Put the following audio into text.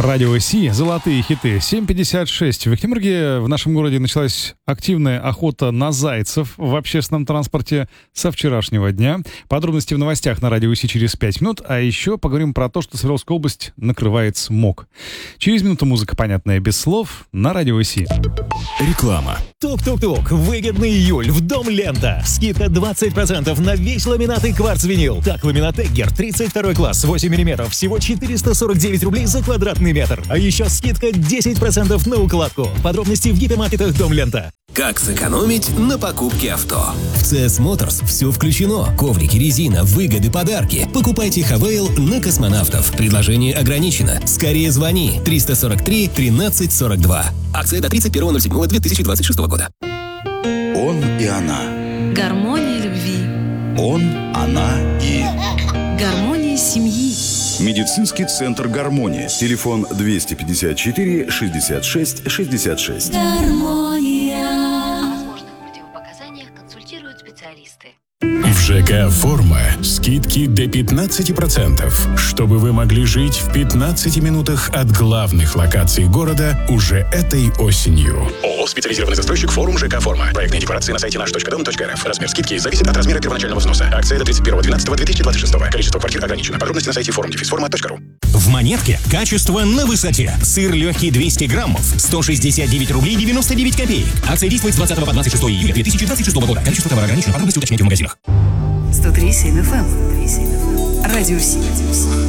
Радио Си, золотые хиты. 7:56. В Екатеринбурге в нашем городе началась активная охота на зайцев в общественном транспорте со вчерашнего дня. Подробности в новостях на Радио Си через 5 минут. А еще поговорим про то, что Свердловская область накрывает смог. Через минуту музыка, понятная без слов, на Радио Си. Реклама. Тук-тук-тук. Выгодный июль в Дом Лента. Скидка 20% на весь ламинат и кварц-винил. Так, ламинат Эггер, 32 класс, 8 мм. Всего 449 рублей за квадратный метр. А еще скидка 10% на укладку. Подробности в гипермаркетах Дом Лента. Как сэкономить на покупке авто? В CS Motors все включено. Коврики, резина, выгоды, подарки. Покупайте Хавейл на космонавтов. Предложение ограничено. Скорее звони. 343 13 42. Акция до 31.07.2026 года. Он и она. Гармония любви. Он, она и... Гармония семьи. Медицинский центр «Гармония». Телефон 254 66 66. Гармония. О возможных противопоказаниях консультируют специалисты. В ЖК «Форма» скидки до 15%, чтобы вы могли жить в 15 минутах от главных локаций города уже этой осенью. ООО «Специализированный застройщик Форум ЖК «Форма». Проектные декларации на сайте наш.дом.рф. Размер скидки зависит от размера первоначального взноса. Акция до 31.12.2026. Количество квартир ограничено. Подробности на сайте forum-forma.ru. В Монетке качество на высоте. Сыр легкий 200 граммов. 169 рублей 99 копеек. Акция действует с 20 по 26 июля 2026 года. Количество товара ограничено. Подробности уточняйте в магазинах. 103.7 FM. Радио Си.